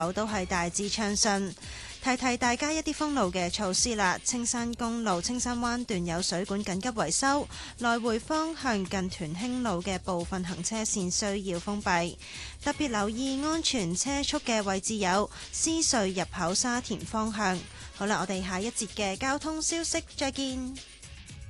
都係大致暢順。提提大家一啲封路嘅措施啦。青山公路青山灣段有水管緊急維修，來回方向近屯興路嘅部分行車線需要封閉。特別留意安全車速嘅位置有獅隧入口沙田方向。好啦，我哋下一節嘅交通消息再見。